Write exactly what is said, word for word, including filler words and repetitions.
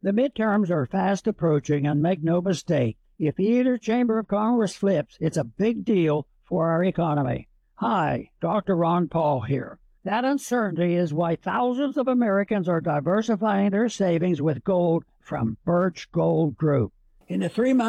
The midterms are fast approaching, and make no mistake, if either chamber of Congress flips, it's a big deal for our economy. Hi, Doctor Ron Paul here. That uncertainty is why thousands of Americans are diversifying their savings with gold from Birch Gold Group. In the three months